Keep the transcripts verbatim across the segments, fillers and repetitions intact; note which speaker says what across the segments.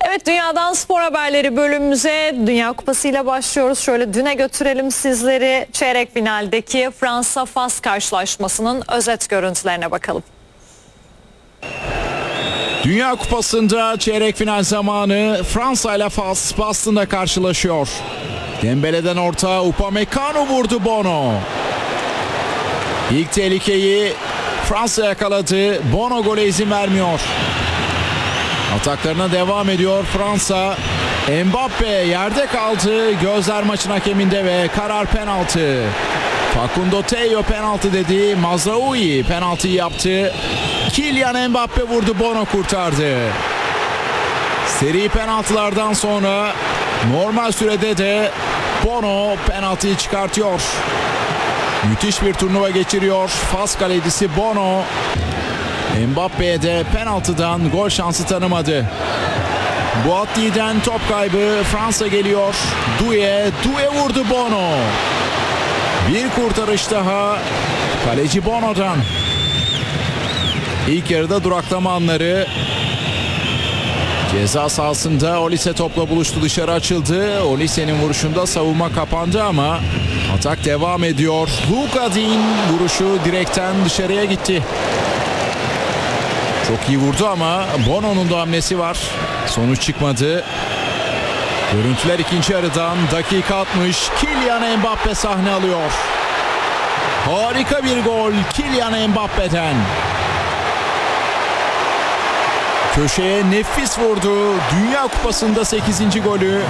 Speaker 1: Evet, Dünyadan Spor Haberleri bölümümüze Dünya Kupası ile başlıyoruz. Şöyle düne götürelim sizleri. Çeyrek finaldeki Fransa-Fas karşılaşmasının özet görüntülerine bakalım.
Speaker 2: Dünya Kupası'nda çeyrek final zamanı Fransa ile Fas Boston'da karşılaşıyor. Dembele'den orta, Upamecano vurdu, Bono. İlk tehlikeyi Fransa yakaladı. Bono gole izin vermiyor. Ataklarına devam ediyor Fransa. Mbappe yerde kaldı. Gözler maçın hakeminde ve karar penaltı. Facundo Teo penaltı dedi. Mazraoui penaltıyı yaptı. Kylian Mbappe vurdu, Bono kurtardı. Seri penaltılardan sonra normal sürede de Bono penaltıyı çıkartıyor. Müthiş bir turnuva geçiriyor Fas kalecisi Bono. Mbappe'ye de penaltıdan gol şansı tanımadı. Boatly'den top kaybı, Fransa geliyor. Doué, Doué vurdu, Bono. Bir kurtarış daha kaleci Bono'dan. İlk yarıda duraklama anları. Ceza sahasında Olise topla buluştu, dışarı açıldı. Olise'nin vuruşunda savunma kapandı ama atak devam ediyor. Luka Digne vuruşu direkten dışarıya gitti. Çok iyi vurdu ama Bono'nun da hamlesi var. Sonuç çıkmadı. Görüntüler ikinci yarıdan, dakika altmış. Kylian Mbappe sahne alıyor. Harika bir gol Kylian Mbappe'den. Köşeye nefis vurdu. Dünya Kupası'nda sekizinci golü.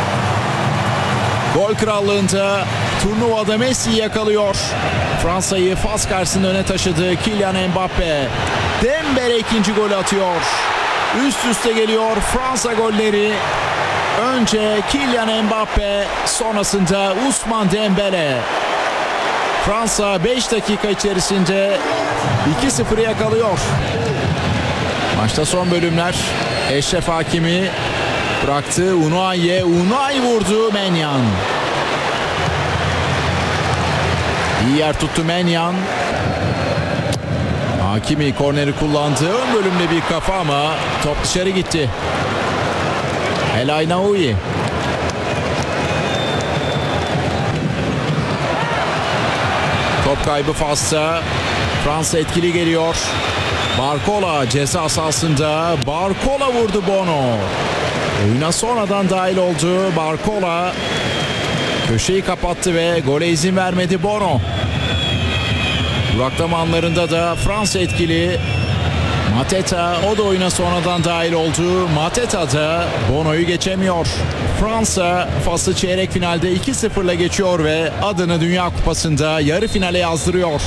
Speaker 2: Gol krallığında turnuvada Messi'yi yakalıyor. Fransa'yı Fas karşısında öne taşıdı Kylian Mbappe. Dembele ikinci golü atıyor. Üst üste geliyor Fransa golleri. Önce Kylian Mbappe, sonrasında Ousmane Dembele. Fransa beş dakika içerisinde iki sıfırı yakalıyor. Maçta son bölümler. Eşref Hakimi bıraktı. Unai'ye. Unai vurdu. Maignan. İyi yer tuttu Maignan. Hakimi korneri kullandı. Ön bölümde bir kafa ama top dışarı gitti. El Aynaoui. Top kaybı Fas'ta. Fransa etkili geliyor. Barcola ceza sahasında. Barcola vurdu, Bono. Oyuna sonradan dahil oldu. Barcola köşeyi kapattı ve gole izin vermedi Bono. Duraklama anlarında da Fransa etkili. Mateta, o da oyuna sonradan dahil oldu. Mateta da Bono'yu geçemiyor. Fransa Fas'ı çeyrek finalde iki sıfırla geçiyor ve adını Dünya Kupası'nda yarı finale yazdırıyor.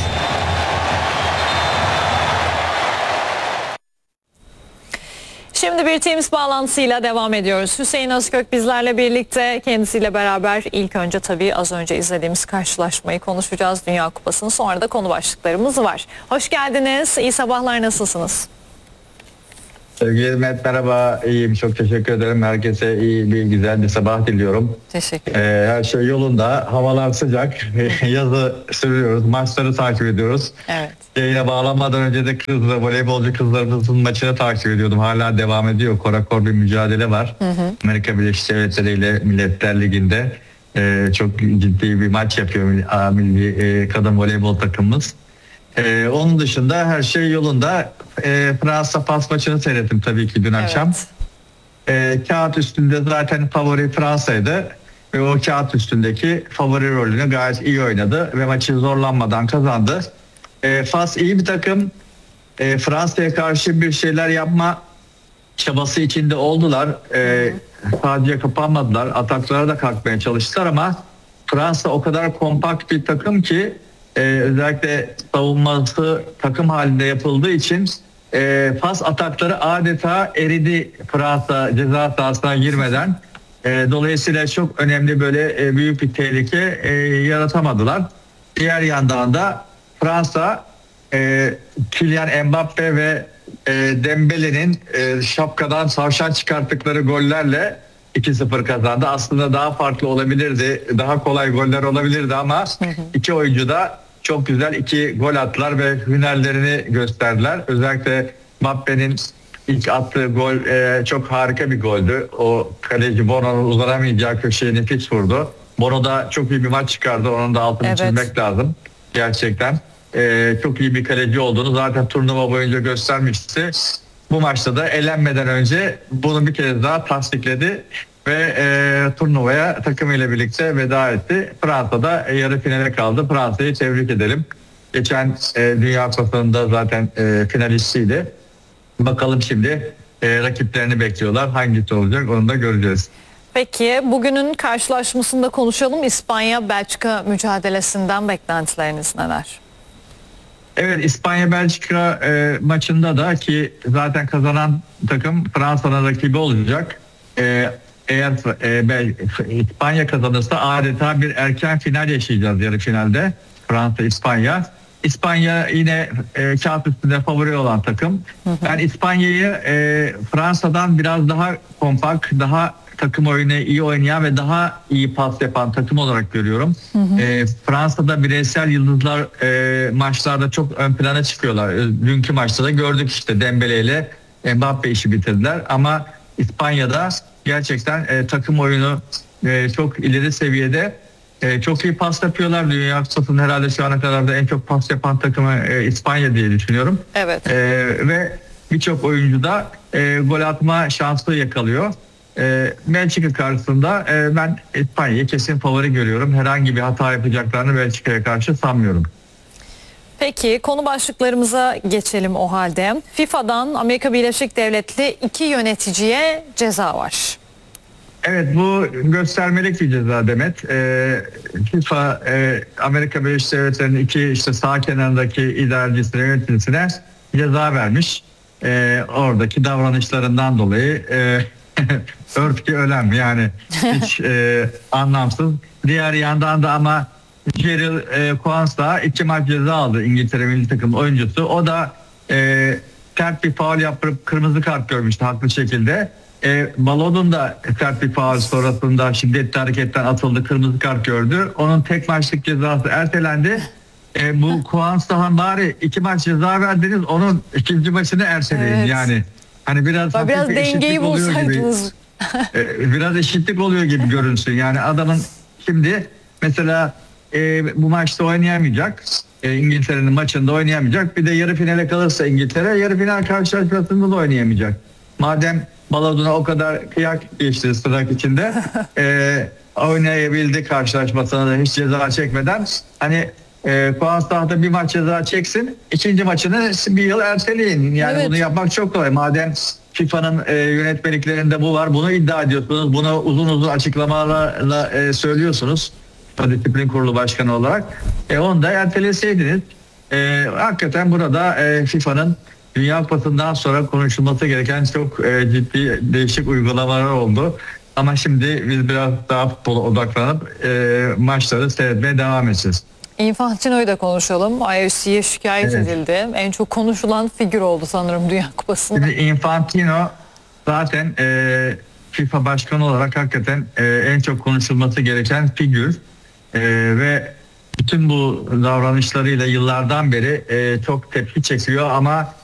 Speaker 1: Şimdi bir Teams bağlantısıyla devam ediyoruz. Hüseyin Özkök bizlerle birlikte, kendisiyle beraber ilk önce tabii az önce izlediğimiz karşılaşmayı konuşacağız, Dünya Kupası'nın, sonra da konu başlıklarımız var. Hoş geldiniz, iyi sabahlar, nasılsınız?
Speaker 3: Sevgili Mehmet, merhaba, iyiyim, çok teşekkür ederim. Herkese iyi bir güzel bir sabah diliyorum.
Speaker 1: Teşekkür ederim.
Speaker 3: Ee, her şey yolunda, havalar sıcak, yazı sürüyoruz, maçları takip ediyoruz.
Speaker 1: Evet.
Speaker 3: Yayına bağlanmadan önce de kızlar, voleybolcu kızlarımızın maçını takip ediyordum. Hala devam ediyor, korakor bir mücadele var. Hı hı. Amerika Birleşik Devletleri ile Milletler Ligi'nde ee, çok ciddi bir maç yapıyor milli e, kadın voleybol takımımız. Ee, onun dışında her şey yolunda. Ee, Fransa-Fas maçını seyrettim tabii ki dün akşam.
Speaker 1: Evet.
Speaker 3: Ee, kağıt üstünde zaten favori Fransa'ydı. Ve o kağıt üstündeki favori rolünü gayet iyi oynadı. Ve maçı zorlanmadan kazandı. Ee, Fas iyi bir takım. Ee, Fransa'ya karşı bir şeyler yapma çabası içinde oldular. Ee, sadece kapanmadılar. Ataklara da kalkmaya çalıştılar ama Fransa o kadar kompakt bir takım ki Ee, özellikle savunması takım halinde yapıldığı için e, pas atakları adeta eridi Fransa ceza sahasına girmeden. E, dolayısıyla çok önemli böyle e, büyük bir tehlike e, yaratamadılar. Diğer yandan da Fransa e, Kylian Mbappe ve e, Dembele'nin e, şapkadan savşan çıkarttıkları gollerle iki sıfır kazandı. Aslında daha farklı olabilirdi. Daha kolay goller olabilirdi ama hı hı. iki oyuncu da çok güzel iki gol attılar ve hünerlerini gösterdiler. Özellikle Mbappe'nin ilk attığı gol e, çok harika bir goldü. O kaleci Bono'nun uzanamayacağı köşeye nefis vurdu. Bono da çok iyi bir maç çıkardı. Onun da altını
Speaker 1: Evet.
Speaker 3: çizmek lazım. Gerçekten e, çok iyi bir kaleci olduğunu zaten turnuva boyunca göstermişti. Bu maçta da elenmeden önce bunu bir kez daha tasdikledi ve e, turnuvaya takımıyla birlikte veda etti. Fransa'da e, yarı finale kaldı. Fransa'yı tebrik edelim. Geçen e, Dünya Kupası'nda zaten e, finalistiydi. Bakalım şimdi e, rakiplerini bekliyorlar. Hangisi olacak onu da göreceğiz.
Speaker 1: Peki bugünün karşılaşmasında konuşalım. İspanya-Belçika mücadelesinden beklentileriniz neler?
Speaker 3: Evet, İspanya-Belçika e, maçında da ki zaten kazanan takım Fransa'nın rakibi olacak. E, eğer e, Bel- İspanya kazanırsa adeta bir erken final yaşayacağız yarı finalde. Fransa-İspanya. İspanya yine e, kağıt üstünde favori olan takım. Ben İspanya'yı e, Fransa'dan biraz daha kompakt, daha takım oyunu iyi oynayan ve daha iyi pas yapan takım olarak görüyorum. E, Fransa'da bireysel yıldızlar e, maçlarda çok ön plana çıkıyorlar. E, Dünkü maçta da gördük işte Dembele ile Mbappe işi bitirdiler. Ama İspanya'da gerçekten e, takım oyunu e, çok ileri seviyede. E, çok iyi pas yapıyorlar. Dünya Kupası'nın herhalde şu ana kadar da en çok pas yapan takımı e, İspanya diye düşünüyorum.
Speaker 1: Evet.
Speaker 3: E, ve birçok oyuncu da e, gol atma şansı yakalıyor. E, Belçika karşısında e, ben İspanya'yı kesin favori görüyorum. Herhangi bir hata yapacaklarını Belçika'ya karşı sanmıyorum.
Speaker 1: Peki konu başlıklarımıza geçelim o halde. FIFA'dan Amerika Birleşik Devletleri iki yöneticiye ceza var.
Speaker 3: Evet, bu göstermelik bir ceza Demet. Ee, FIFA e, Amerika Birleşik Devletleri'nin iki işte sağ kenarındaki idarecisine, yöneticisine ceza vermiş. Ee, oradaki davranışlarından dolayı e, örf ki ölen yani hiç e, anlamsız. Diğer yandan da ama Cyril e, Kouans'a iki maç ceza aldı, İngiltere milli takım oyuncusu. O da e, sert bir faul yapıp kırmızı kart görmüştü haklı şekilde. E, Balon'un da sert bir faul sonrasında şiddetli hareketten atıldı, kırmızı kart gördü. Onun tek maçlık cezası ertelendi. E, bu Kouans'tan bari iki maç ceza verdiniz, onun ikinci maçını erteleyin.
Speaker 1: Evet.
Speaker 3: Yani hani biraz,
Speaker 1: Biraz
Speaker 3: hafif bir
Speaker 1: dengeyi
Speaker 3: eşitlik oluyor gibi.
Speaker 1: bulsaydınız.
Speaker 3: E, biraz eşitlik oluyor gibi görünsün. Yani adamın şimdi mesela e, bu maçta oynayamayacak. E, İngiltere'nin maçında oynayamayacak. Bir de yarı finale kalırsa İngiltere yarı final karşılaşmasında da oynayamayacak. Madem Baladun'a o kadar kıyak geçti sırak içinde e, oynayabildi karşılaşmasına da hiç ceza çekmeden. Hani e, Kuanstah'ta bir maç ceza çeksin, ikinci maçını bir yıl erteleyin. Yani
Speaker 1: Evet.
Speaker 3: bunu yapmak çok kolay. Madem FIFA'nın e, yönetmeliklerinde bu var, bunu iddia ediyorsunuz. Bunu uzun uzun açıklamalarla e, söylüyorsunuz. Disiplin Kurulu Başkanı olarak. E, onu da erteleseydiniz. E, hakikaten burada e, FIFA'nın Dünya Kupası'ndan sonra konuşulması gereken çok e, ciddi değişik uygulamalar oldu. Ama şimdi biz biraz daha futbola odaklanıp e, maçları seyretmeye devam edeceğiz.
Speaker 1: Infantino'yu da konuşalım. I O C'ye şikayet
Speaker 3: Evet.
Speaker 1: edildi. En çok konuşulan figür oldu sanırım Dünya Kupası'nda.
Speaker 3: Şimdi Infantino zaten e, FIFA başkanı olarak hakikaten e, en çok konuşulması gereken figür. E, ve bütün bu davranışlarıyla yıllardan beri e, çok tepki çekiyor ama